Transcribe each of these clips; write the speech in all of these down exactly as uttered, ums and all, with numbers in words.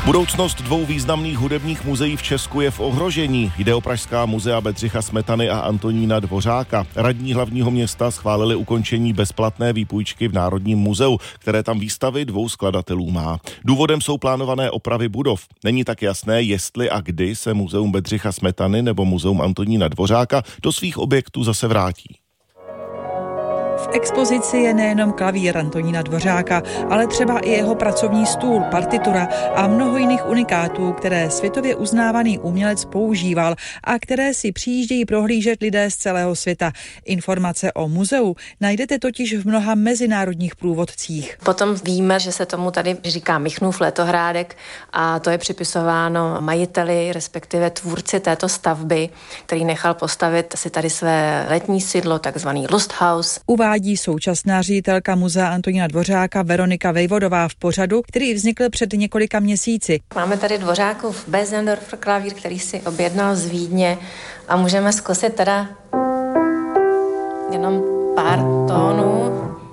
Budoucnost dvou významných hudebních muzeí v Česku je v ohrožení. Jde o pražská muzea Bedřicha Smetany a Antonína Dvořáka. Radní hlavního města schválili ukončení bezplatné výpůjčky v Národním muzeu, které tam výstavy dvou skladatelů má. Důvodem jsou plánované opravy budov. Není tak jasné, jestli a kdy se muzeum Bedřicha Smetany nebo muzeum Antonína Dvořáka do svých objektů zase vrátí. V expozici je nejenom klavír Antonína Dvořáka, ale třeba i jeho pracovní stůl, partitura a mnoho jiných unikátů, které světově uznávaný umělec používal a které si přijíždějí prohlížet lidé z celého světa. Informace o muzeu najdete totiž v mnoha mezinárodních průvodcích. Potom víme, že se tomu tady říká Michnův letohrádek a to je připisováno majiteli, respektive tvůrci této stavby, který nechal postavit si tady své letní sídlo, takzvaný Lusthaus. Uvádí současná ředitelka muzea Antonína Dvořáka Veronika Vejvodová v pořadu, který vznikl před několika měsíci. Máme tady Dvořákův Bösendorfer klavír, který si objednal z Vídně a můžeme zkusit teda jenom pár tónů.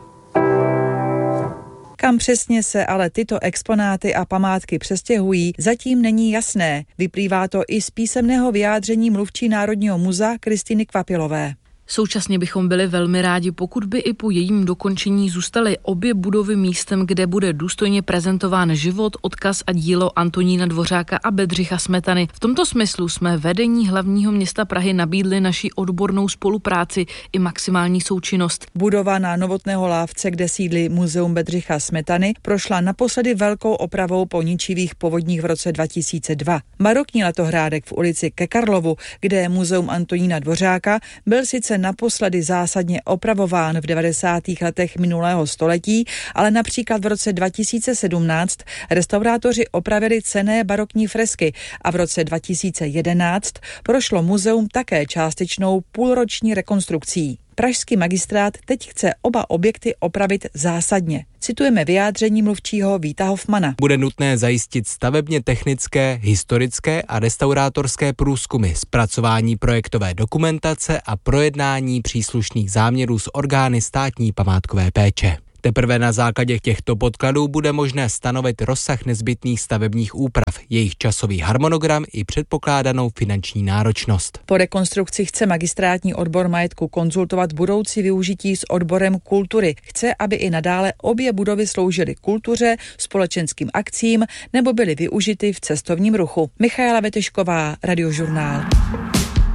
Kam přesně se ale tyto exponáty a památky přestěhují, zatím není jasné. Vyplývá to i z písemného vyjádření mluvčí Národního muzea Kristýny Kvapilové. Současně bychom byli velmi rádi, pokud by i po jejím dokončení zůstaly obě budovy místem, kde bude důstojně prezentován život, odkaz a dílo Antonína Dvořáka a Bedřicha Smetany. V tomto smyslu jsme vedení hlavního města Prahy nabídli naši odbornou spolupráci i maximální součinnost. Budova na Novotného Lávce, kde sídlí muzeum Bedřicha Smetany, prošla naposledy velkou opravou po ničivých povodních v roce dva tisíce dva. Barokní letohrádek v ulici Ke Karlovu, kde je muzeum Antonína Dvořáka, byl sice naposledy zásadně opravován v devadesátých letech minulého století, ale například v roce dva tisíce sedmnáct restaurátoři opravili cenné barokní fresky a v roce dva tisíce jedenáct prošlo muzeum také částečnou půlroční rekonstrukcí. Pražský magistrát teď chce oba objekty opravit zásadně. Citujeme vyjádření mluvčího Víta Hofmana. Bude nutné zajistit stavebně technické, historické a restaurátorské průzkumy, zpracování projektové dokumentace a projednání příslušných záměrů s orgány státní památkové péče. Teprve na základě těchto podkladů bude možné stanovit rozsah nezbytných stavebních úprav, jejich časový harmonogram i předpokládanou finanční náročnost. Po rekonstrukci chce magistrátní odbor majetku konzultovat budoucí využití s odborem kultury. Chce, aby i nadále obě budovy sloužily kultuře, společenským akcím nebo byly využity v cestovním ruchu. Michaela Vetešková, Radiožurnál.